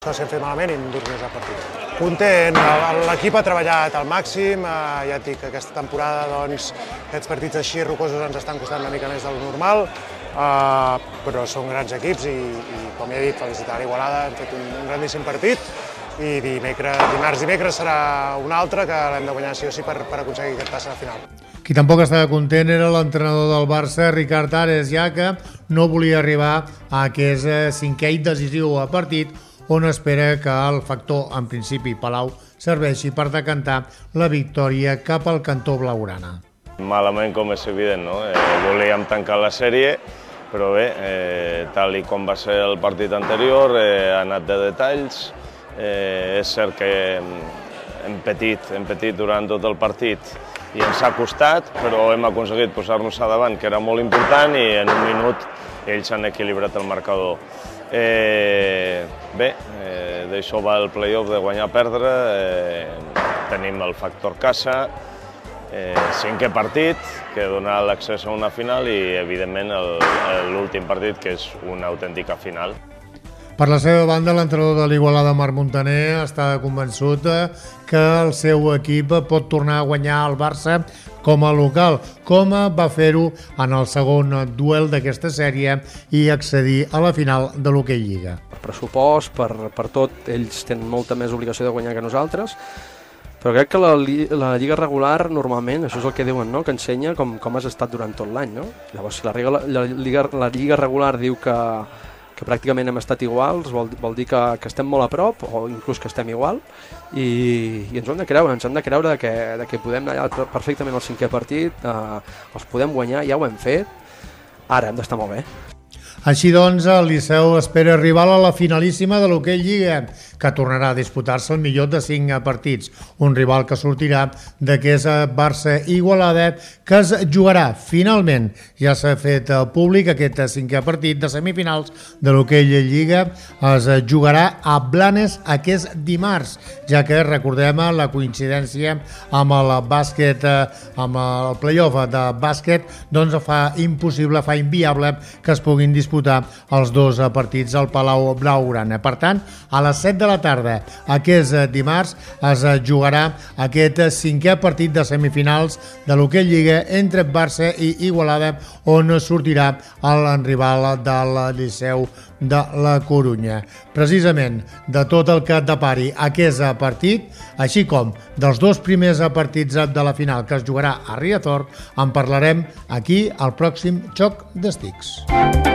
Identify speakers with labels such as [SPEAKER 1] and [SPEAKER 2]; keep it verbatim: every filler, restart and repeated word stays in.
[SPEAKER 1] S'ha fet malament i endur-nos el partit. Content, l'equip ha treballat al màxim, ja et dic que aquesta temporada doncs, aquests partits així rocosos ens estan costant una mica més del normal, però són grans equips i, i com ja he dit, felicitar l'Igualada, hem fet un, un grandíssim partit i dimecres, dimarts dimecres serà un altre que l'hem de guanyar sí o sí per, per aconseguir aquest pas a la final.
[SPEAKER 2] Qui tampoc estava content era l'entrenador del Barça, Ricard Ares, ja que no volia arribar a aquest cinquè i decisiu partit on espera que el factor, en principi, Palau, serveixi per decantar la victòria cap al cantó blaugrana.
[SPEAKER 3] Malament, com és evident, no? Eh, volíem tancar la sèrie, però bé, eh, tal i com va ser el partit anterior, eh, ha anat de detalls. Eh, és cert que hem patit, hem patit durant tot el partit i ens ha costat, però hem aconseguit posar-nos a davant, que era molt important, i en un minut ells han equilibrat el marcador. Eh, bé, eh, d'això va el play-off, de guanyar o perdre, eh, tenim el factor casa, eh, cinquè partit, que dona l'accés a una final i, evidentment, l'últim partit, que és una autèntica final.
[SPEAKER 2] Per la seva banda, l'entrenador de l'Igualada, Marc Muntaner, està convençut que el seu equip pot tornar a guanyar el Barça com a local, com va fer-ho en el segon duel d'aquesta sèrie i accedir a la final de l'Hoquei Lliga.
[SPEAKER 4] Per pressupost, per, per tot, ells tenen molta més obligació de guanyar que nosaltres, però crec que la, la lliga regular normalment, això és el que diuen, no? Que ensenya com, com has estat durant tot l'any. No? Llavors, si la, la, lliga, la lliga regular diu que que pràcticament hem estat iguals, vol, vol dir que, que estem molt a prop, o inclús que estem igual, i, i ens ho hem de creure, ens hem de creure que, de que podem anar perfectament al cinquè partit, eh, els podem guanyar, ja ho hem fet, ara hem d'estar molt bé.
[SPEAKER 2] Així doncs, el Liceu espera arribar a la finalíssima de l'Hoquei Lliga, que tornarà a disputar-se el millor de cinc partits. Un rival que sortirà d'aquest Barça-Igualada, que es jugarà finalment. Ja s'ha fet públic aquest cinquè partit de semifinals de l'Hoquei Lliga. Es jugarà a Blanes aquest dimarts, ja que recordem la coincidència amb el bàsquet, amb el play-off de bàsquet, doncs fa impossible, fa inviable que es puguin disputar els dos partits al Palau Blaugrana. Per tant, a les set de la tarda, aquest dimarts, es jugarà aquest cinquè partit de semifinals de l'Hoquei Lliga entre Barça i Igualada, on sortirà el rival del Liceu de la Corunya. Precisament de tot el que depari aquest partit, així com dels dos primers partits de la final que es jugarà a Riazor, en parlarem aquí al pròxim Xoc d'Estics.